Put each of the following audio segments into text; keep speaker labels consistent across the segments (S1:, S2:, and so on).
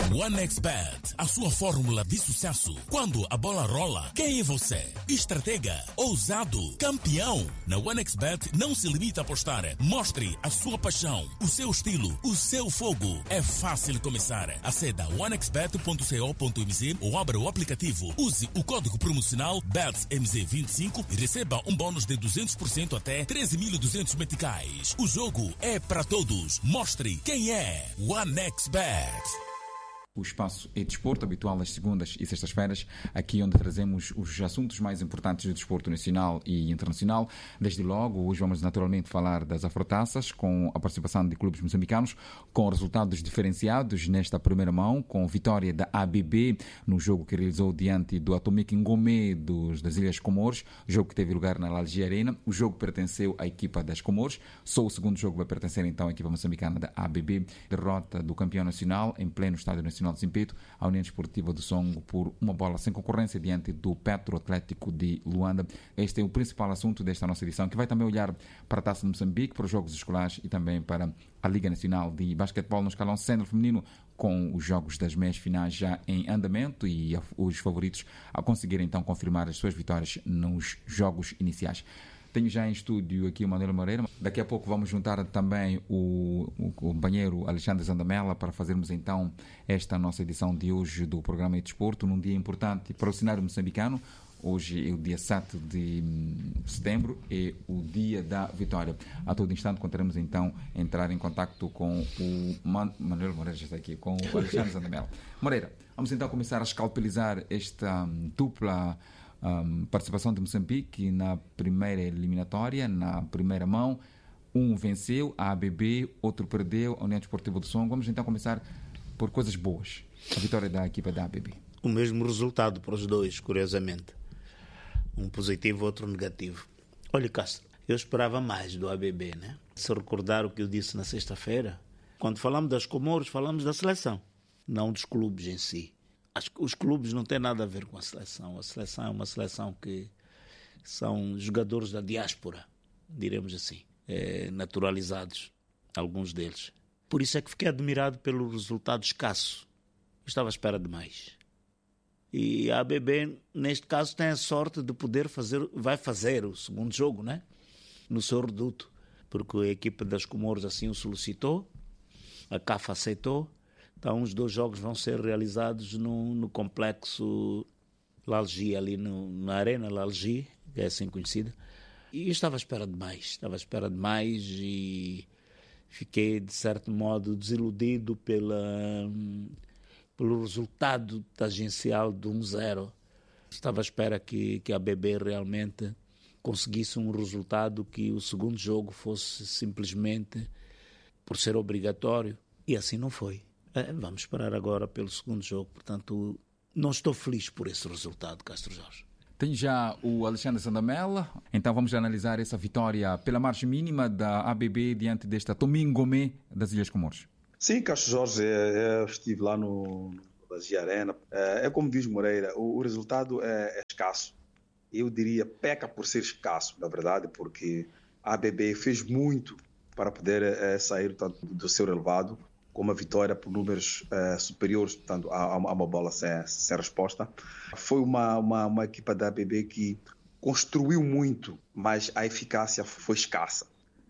S1: OneXBet, a sua fórmula de sucesso. Quando a bola rola, quem é você? Estratega, ousado, campeão. Na OneXBet não se limita a apostar. Mostre a sua paixão, o seu estilo, o seu fogo. É fácil começar. Aceda a onexbet.co.mz ou abra o aplicativo. Use o código promocional BETSMZ25 e receba um bônus de 200% até 13.200 meticais. O jogo é para todos. Mostre quem é OneXBet.
S2: O espaço é desporto habitual às segundas e sextas-feiras, aqui onde trazemos os assuntos mais importantes do desporto nacional e internacional. Desde logo, hoje vamos naturalmente falar das afrotaças, com a participação de clubes moçambicanos, com resultados diferenciados nesta primeira mão, com vitória da ABB no jogo que realizou diante do Atomic Ngomé das Ilhas Comores, jogo que teve lugar na Lalgia Arena. O jogo pertenceu à equipa das Comores, só o segundo jogo vai pertencer então à equipa moçambicana da ABB. Derrota do campeão nacional em pleno Estádio Nacional de Zimpeto, a União Desportiva do Songo por uma bola sem concorrência diante do Petro Atlético de Luanda. Este é o principal assunto desta nossa edição, que vai também olhar para a Taça de Moçambique, para os jogos escolares e também para a Liga Nacional de Basquetebol no escalão sénior feminino, com os jogos das meias finais já em andamento e os favoritos a conseguirem então confirmar as suas vitórias nos jogos iniciais. Tenho já em estúdio aqui o Manuel Moreira. Daqui a pouco vamos juntar também o companheiro Alexandre Zandamela para fazermos então esta nossa edição de hoje do programa de Desporto, num dia importante para o cenário moçambicano. Hoje é o dia 7 de setembro, é o dia da vitória. A todo instante contaremos então entrar em contacto com o Manuel Moreira, já está aqui, com o Alexandre Zandamela. Moreira, vamos então começar a escalpelizar esta dupla participação de Moçambique na primeira eliminatória, na primeira mão. Um venceu, a ABB, outro perdeu, a União Desportiva do Songo. Vamos então começar por coisas boas. A vitória da equipa da ABB.
S3: O mesmo resultado para os dois, curiosamente. Um positivo, outro negativo. Olha, Castro, eu esperava mais do ABB, né? Se recordar o que eu disse na sexta-feira, quando falamos das Comoros, falamos da seleção, não dos clubes em si. Os clubes não têm nada a ver com a seleção. A seleção é uma seleção que são jogadores da diáspora, diremos assim, naturalizados, alguns deles. Por isso é que fiquei admirado pelo resultado escasso. Eu estava à espera de mais. E a ABB, neste caso, tem a sorte de vai fazer o segundo jogo, né? No seu reduto, porque a equipa das Comoros assim o solicitou, a CAF aceitou. Então, os dois jogos vão ser realizados no complexo Lalgia, ali na Arena Lalgia, que é assim conhecida. E eu estava à espera de mais, e fiquei, de certo modo, desiludido pelo resultado tangencial de 1-0. Estava à espera que a ABB realmente conseguisse um resultado, que o segundo jogo fosse simplesmente por ser obrigatório, e assim não foi. Vamos esperar agora pelo segundo jogo. Portanto, não estou feliz por esse resultado, Castro Jorge.
S2: Tem já o Alexandre Zandamela. Então vamos analisar essa vitória pela margem mínima da ABB diante desta Atomic Ngomé das Ilhas Comores.
S4: Sim, Castro Jorge, eu estive lá no Lalgia Arena. É como diz Moreira, o resultado é escasso. Eu diria peca por ser escasso, na verdade, porque a ABB fez muito para poder sair do seu relevado com uma vitória por números superiores, portanto, a uma bola sem resposta. Foi uma equipa da ABB que construiu muito, mas a eficácia foi escassa.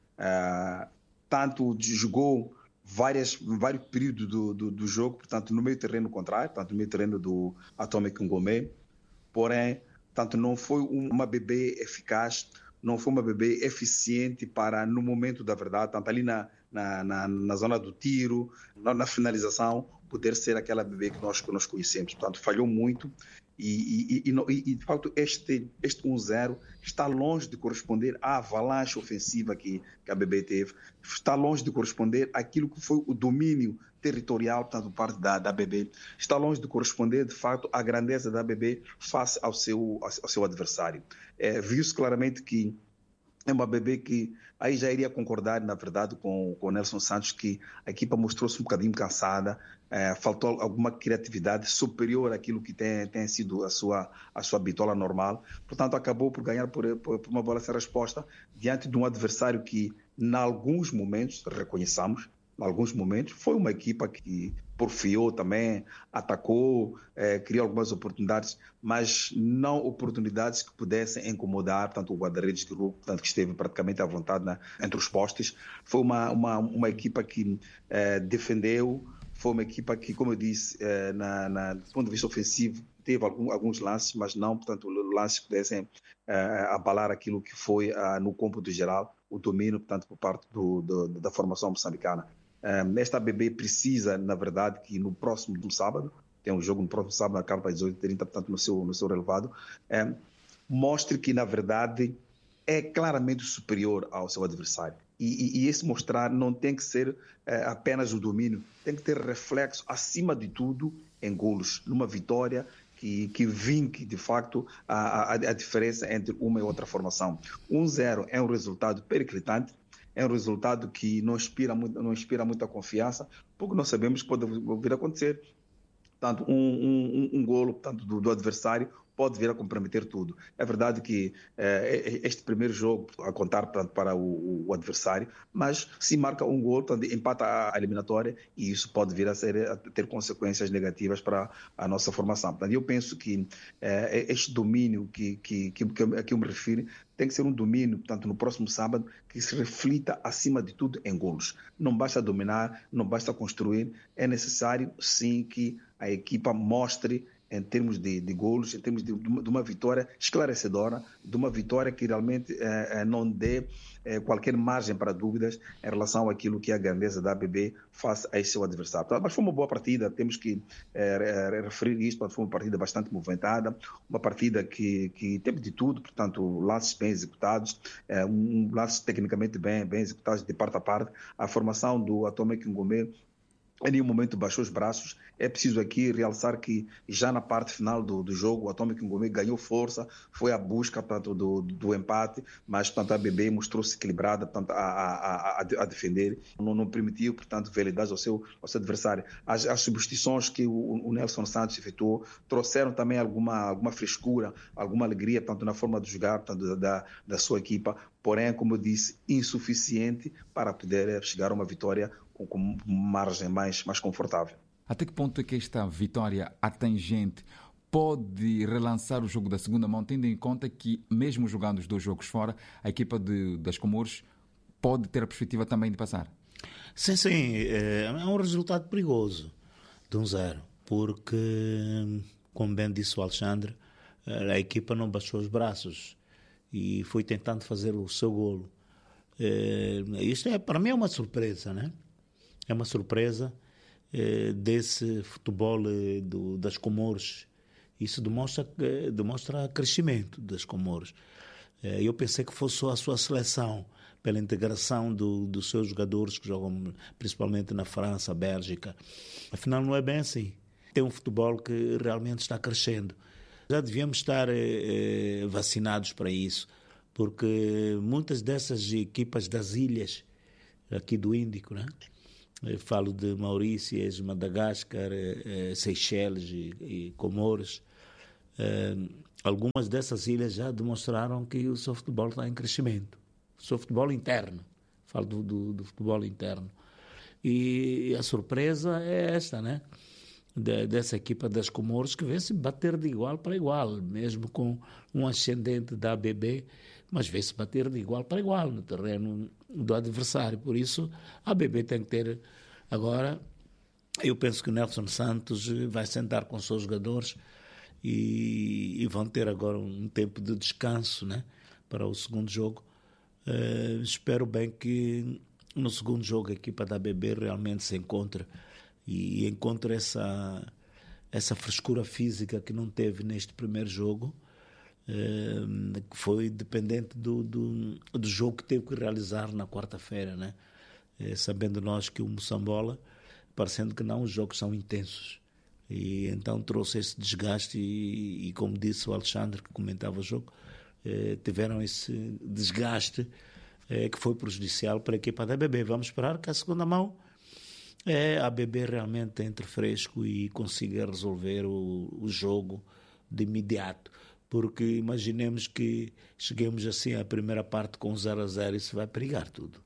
S4: Tanto jogou vários períodos do jogo, portanto, no meio terreno contrário, portanto, no meio terreno do Atomic Ngomé, porém, tanto não foi uma ABB eficaz, não foi uma ABB eficiente para, no momento da verdade, tanto ali na zona do tiro, na finalização, poder ser aquela ABB que nós conhecemos. Portanto, falhou muito e de facto, este 1-0 está longe de corresponder à avalanche ofensiva que a ABB teve, está longe de corresponder àquilo que foi o domínio territorial, portanto, parte da ABB, está longe de corresponder, de facto, à grandeza da ABB face ao seu adversário. Viu-se claramente que é uma ABB que aí já iria concordar, na verdade, com o Nelson Santos, que a equipa mostrou-se um bocadinho cansada, faltou alguma criatividade superior àquilo que tem sido a sua bitola normal. Portanto, acabou por ganhar por uma bola sem resposta, diante de um adversário que, em alguns momentos, reconheçamos, em alguns momentos. Foi uma equipa que porfiou também, atacou, criou algumas oportunidades, mas não oportunidades que pudessem incomodar tanto o guarda-redes de Ruco, tanto que esteve praticamente à vontade entre os postes. Foi uma equipa que defendeu, foi uma equipa que, como eu disse, do ponto de vista ofensivo, teve alguns lances, mas não, portanto, lances que pudessem abalar aquilo que foi, no cômputo geral, o domínio, portanto, por parte da formação moçambicana. Esta ABB precisa, na verdade, que no próximo sábado, tem um jogo no próximo sábado, na Campa 18h30, portanto, no seu relevado, mostre que, na verdade, é claramente superior ao seu adversário. E esse mostrar não tem que ser apenas o domínio, tem que ter reflexo, acima de tudo, em golos, numa vitória que vinque, de facto, a diferença entre uma e outra formação. 1-0 é um resultado periclitante, é um resultado que não inspira muita confiança, porque nós sabemos que pode vir a acontecer. Portanto, um golo, portanto, do adversário pode vir a comprometer tudo. É verdade que este primeiro jogo, a contar, portanto, para o adversário, mas se marca um golo, portanto, empata a eliminatória e isso pode vir a ter consequências negativas para a nossa formação. Portanto, eu penso que este domínio que eu me refiro tem que ser um domínio, portanto, no próximo sábado, que se reflita, acima de tudo, em golos. Não basta dominar, não basta construir, é necessário, sim, que a equipa mostre, em termos de golos, em termos de uma vitória esclarecedora, de uma vitória que realmente não dê qualquer margem para dúvidas em relação àquilo que é a grandeza da ABB face a esse seu adversário. Mas foi uma boa partida, temos que referir isto, foi uma partida bastante movimentada, uma partida que teve de tudo, portanto, lances bem executados, lances tecnicamente bem executados de parte a parte. A formação do Atomic Ngomé em nenhum momento baixou os braços. É preciso aqui realçar que já na parte final do jogo o Atomic Ngomé ganhou força, foi à busca, portanto, do empate, mas, portanto, a ABB mostrou-se equilibrada, portanto, a defender, não permitiu, portanto, veleidade ao seu adversário. As substituições que o Nelson Santos efetuou trouxeram também alguma frescura, alguma alegria, portanto, na forma de jogar, portanto, da sua equipa, porém, como eu disse, insuficiente para poder chegar a uma vitória com margem mais confortável.
S2: Até que ponto é que esta vitória atingente pode relançar o jogo da segunda mão, tendo em conta que, mesmo jogando os dois jogos fora, a equipa das Comores pode ter a perspectiva também de passar?
S3: Sim, é um resultado perigoso de 1-0, porque, como bem disse o Alexandre, a equipa não baixou os braços e foi tentando fazer o seu golo. Isto para mim é uma surpresa, né? É uma surpresa desse futebol das Comores. Isso demonstra crescimento das Comores. Eu pensei que fosse só a sua seleção, pela integração dos seus jogadores que jogam principalmente na França, Bélgica. Afinal, não é bem assim. Tem um futebol que realmente está crescendo. Já devíamos estar vacinados para isso, porque muitas dessas equipas das ilhas aqui do Índico, né? Eu falo de Maurícias, Madagascar, Seychelles e Comores. Algumas dessas ilhas já demonstraram que o seu futebol está em crescimento. O seu futebol interno. Falo do futebol interno. E a surpresa é esta, né? Dessa equipa das Comores, que vê-se bater de igual para igual, mesmo com um ascendente da ABB, mas vê-se bater de igual para igual no terreno do adversário. Por isso, a ABB tem que ter agora, eu penso que o Nelson Santos vai sentar com os seus jogadores e vão ter agora um tempo de descanso, né, para o segundo jogo. Espero bem que no segundo jogo a equipa da ABB realmente se encontre e encontre essa frescura física que não teve neste primeiro jogo, que foi dependente do jogo que teve que realizar na quarta-feira, né? Sabendo nós que o Moçambola, parecendo que não, os jogos são intensos, e então trouxe esse desgaste e como disse o Alexandre, que comentava o jogo, tiveram esse desgaste que foi prejudicial para a equipa da ABB. Vamos esperar que a segunda mão a ABB realmente entre fresco e consiga resolver o jogo de imediato, porque imaginemos que cheguemos assim à primeira parte com 0-0, isso vai perigar tudo.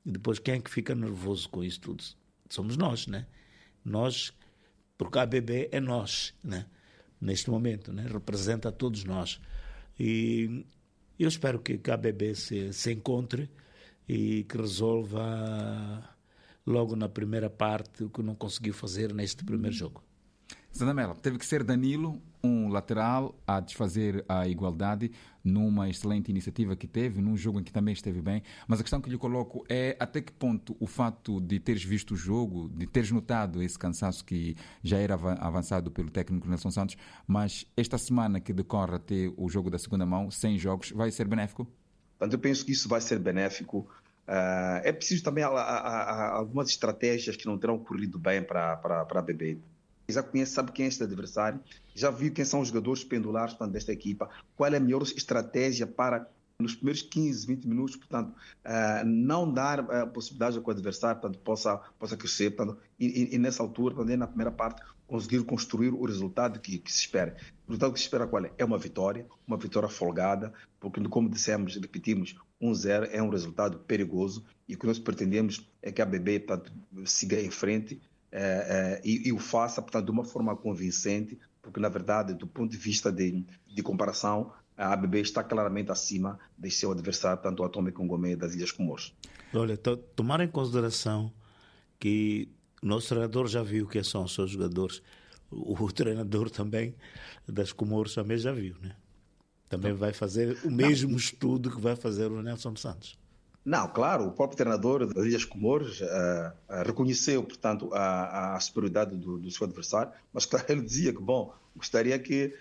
S3: E depois quem é que fica nervoso com isso tudo? Somos nós, né? Nós, porque a ABB é nós, né? Neste momento, né? Representa a todos nós. E eu espero que a ABB se encontre e que resolva logo na primeira parte o que não conseguiu fazer neste primeiro jogo.
S2: Zandamela, teve que ser Danilo, um lateral, a desfazer a igualdade numa excelente iniciativa que teve, num jogo em que também esteve bem. Mas a questão que lhe coloco é até que ponto o fato de teres visto o jogo, de teres notado esse cansaço que já era avançado pelo técnico Nelson Santos, mas esta semana que decorre até o jogo da segunda mão, 100 jogos, vai ser benéfico?
S4: Portanto, eu penso que isso vai ser benéfico. É preciso também algumas estratégias que não terão corrido bem para a ABB. Já conhece, sabe quem é este adversário, já viu quem são os jogadores pendulares, portanto, desta equipa, qual é a melhor estratégia para, nos primeiros 15, 20 minutos, portanto, não dar possibilidade que o adversário, portanto, possa crescer, portanto, e nessa altura, portanto, na primeira parte, conseguir construir o resultado que se espera. O resultado que se espera qual é? É uma vitória folgada, porque, como dissemos, repetimos, 1-0 é um resultado perigoso e o que nós pretendemos é que a ABB, portanto, siga em frente e o faça, portanto, de uma forma convincente, porque, na verdade, do ponto de vista de comparação, a ABB está claramente acima de seu adversário, tanto o Atômico Ngomé das Ilhas Comores.
S3: Olha, tomar em consideração que o nosso treinador já viu quem são os seus jogadores, o treinador também das Comores também já viu, né? Também vai fazer o mesmo estudo que vai fazer o Nelson Santos.
S4: Não, claro, o próprio treinador das Ilhas Comores reconheceu, portanto, a superioridade do seu adversário, mas claro, ele dizia que, bom, gostaria que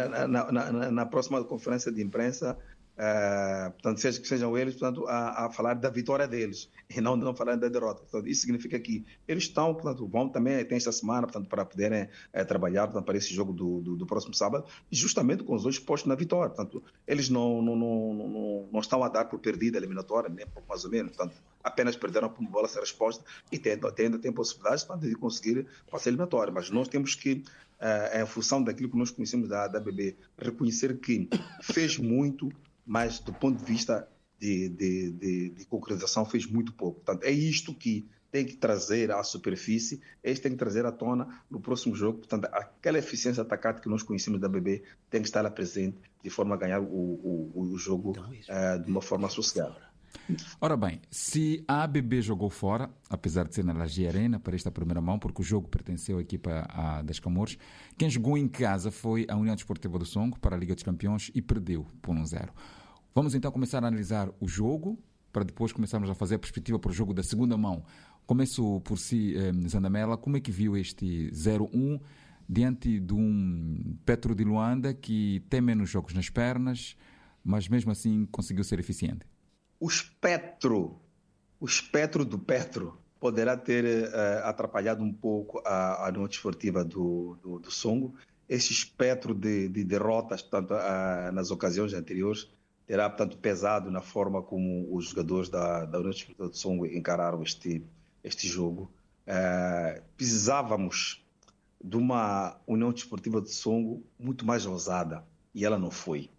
S4: na próxima conferência de imprensa, portanto, sejam eles, portanto, a falar da vitória deles e não falar da derrota. Portanto, isso significa que eles estão, portanto, vão também, tem esta semana, portanto, para poderem trabalhar, portanto, para esse jogo do próximo sábado, justamente com os olhos postos na vitória. Portanto, eles não estão a dar por perdida a eliminatória, nem por mais ou menos. Portanto, apenas perderam por uma bola sem resposta e ainda tem possibilidades, portanto, de conseguir passar a eliminatória. Mas nós temos que, em função daquilo que nós conhecemos da ABB, reconhecer que fez muito, mas do ponto de vista de concretização fez muito pouco. Portanto, é isto que tem que trazer à superfície, é isto que tem que trazer à tona no próximo jogo. Portanto, aquela eficiência atacante que nós conhecemos da ABB tem que estar lá presente de forma a ganhar o jogo de uma forma sossegada.
S2: Ora bem, se a ABB jogou fora, apesar de ser na Laje Arena para esta primeira mão, porque o jogo pertenceu à equipa das Camores, quem jogou em casa foi a União Desportiva do Songo para a Liga dos Campeões e perdeu por 1-0. Vamos então começar a analisar o jogo, para depois começarmos a fazer a perspectiva para o jogo da segunda mão. Começo por si, Zandamela, como é que viu este 0-1 diante de um Petro de Luanda que tem menos jogos nas pernas, mas mesmo assim conseguiu ser eficiente?
S4: O espectro do Petro poderá ter atrapalhado um pouco a União Desportiva do Songo. Esse espectro de derrotas, portanto, nas ocasiões anteriores, terá, portanto, pesado na forma como os jogadores da União Desportiva do Songo encararam este jogo. Precisávamos de uma União Desportiva do Songo muito mais ousada, e ela não foi.